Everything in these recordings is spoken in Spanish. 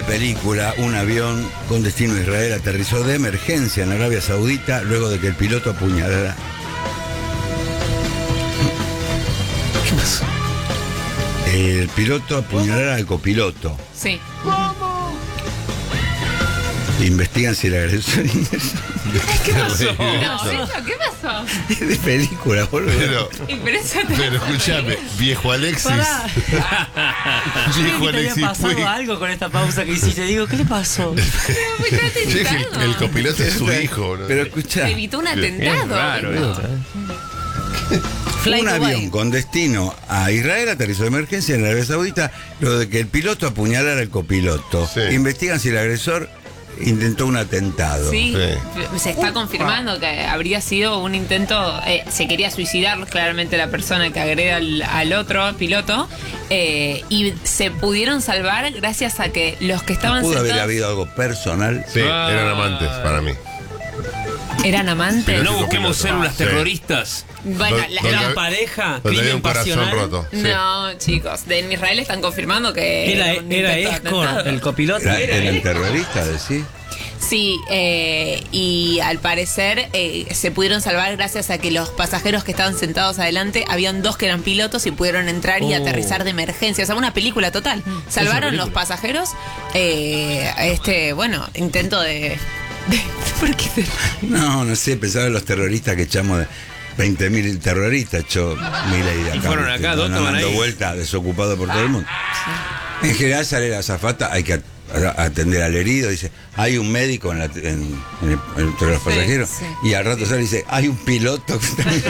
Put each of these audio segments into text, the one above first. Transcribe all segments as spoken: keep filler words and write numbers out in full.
película, un avión con destino a Israel aterrizó de emergencia en Arabia Saudita luego de que el piloto apuñalara. ¿Qué pasó? El piloto apuñalara al copiloto. Sí. Investigan si el agresor ingresó. ¿Qué pasó? Re- No, ¿eso? ¿Qué pasó? Es de película, boludo. Pero, Y pero eso te pero pasa escúchame, viejo Alexis. Pará. Viejo ¿Te había Alexis pasado fue. algo con esta pausa que hiciste? Digo, ¿qué le pasó? muy Yo dije, tentado. el, el copiloto es su hijo. ¿no? Pero escuchá, Evitó un atentado. Es raro ¿no? esto, Fly un Dubai. avión con destino a Israel aterrizó de emergencia en Arabia Saudita luego de que el piloto apuñalara al copiloto. Sí. Investigan si el agresor intentó un atentado. Sí, Sí. se está confirmando que habría sido un intento, eh, se quería suicidar claramente la persona que agrede al, al otro piloto, eh, y se pudieron salvar gracias a que los que estaban Pudo haber sentados habido algo personal. Sí, eran amantes para mí. eran amantes. Pero No Sí, busquemos sí. células Sí. terroristas. Bueno, Don- la- don- la- ¿Eran pareja? Donde había ¿Crimen un corazón pasional? roto. Sí. no, chicos, de en Israel están confirmando que Era, un era intento de Escor, atentado. el copiloto. Era- eran terroristas, decís. Sí, eh, y al parecer eh, se pudieron salvar gracias a que los pasajeros que estaban sentados adelante, habían dos que eran pilotos y pudieron entrar y Oh. aterrizar de emergencia. O sea, una película total. Salvaron película. los pasajeros. Eh, este, bueno, intento de... de ¿por qué te- No, no sé, pensaba en los terroristas que echamos de veinte mil terroristas, echó Milei de acá. Y fueron ¿viste? acá, dos Andando toman ahí. vuelta, desocupado por todo el mundo. En general sale la azafata, hay que a- a- atender al herido, dice, hay un médico en la- en- en el- entre los Sí, pasajeros, sí. y al rato sale y dice, hay un piloto.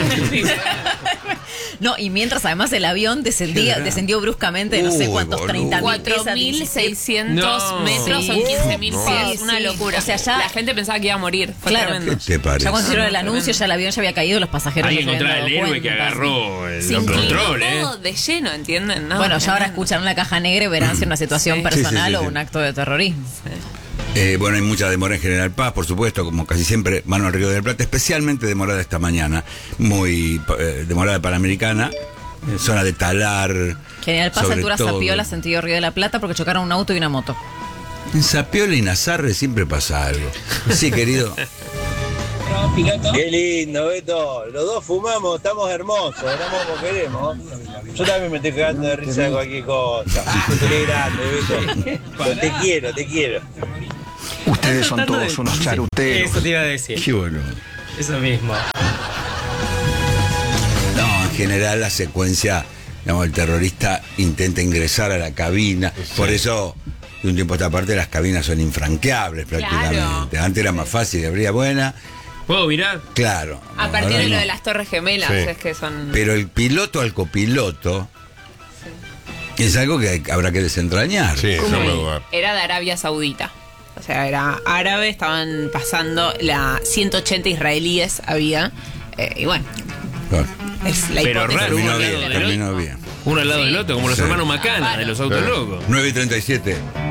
No, y mientras además el avión descendía, Qué descendió bruscamente, no sé Uy, cuántos, boludo. treinta mil cuatro mil seiscientos No. metros Sí. son quince mil No. pies, es una Sí. locura. O sea, ya- la gente pensaba que iba a morir. Fue Claro. ¿Qué tremendo. te parece? Ya cuando hicieron el Tremendo. anuncio, ya el avión ya había caído, los pasajeros Hay que no se habían encontrar el dado héroe que cuenta. agarró el Se inclinó control, ¿eh? todo de lleno, ¿entienden? ¿No? Bueno, ya ahora Tremendo. escuchan la caja negra y verán si es una situación Sí. personal Sí, sí, sí, o sí. un acto de terrorismo. Eh, bueno, hay mucha demora en General Paz, por supuesto, como casi siempre, mano al Río del Plata, especialmente demorada esta mañana, muy eh, demorada Panamericana, eh, zona de Talar. General Paz, sobre altura todo. Zapiola, sentido Río de la Plata, porque chocaron un auto y una moto. En Zapiola y Nazarre siempre pasa algo. Sí, querido. Qué lindo, Beto. Los dos fumamos, estamos hermosos, éramos como queremos. Yo también me estoy cagando de risa de cualquier cosa. Qué grande, Beto. Pero te quiero, te quiero. Ustedes son Tratando todos de- unos charuteros. Eso te iba a decir. Qué boludo. Eso mismo. No, en general la secuencia, digamos, el terrorista intenta ingresar a la cabina. Por eso, de un tiempo a esta parte, las cabinas son infranqueables prácticamente. Claro. Antes era más fácil, abría buena. ¿Puedo mirar? Claro. A no, partir ahora de lo no. de las Torres Gemelas, Sí. es que son... Pero el piloto al copiloto es algo que hay- habrá que desentrañar. Sí, ¿Cómo no me es? dudar. Era de Arabia Saudita. O sea, era árabe, estaban pasando la ciento ochenta israelíes había. eh, y bueno, Bueno, es la Pero hipótesis. raro, terminó uno al bien, lado del terminó otro. bien. Uno al lado Sí. del otro, como los Sí. hermanos Macana de los autos Claro. locos. nueve y treinta y siete.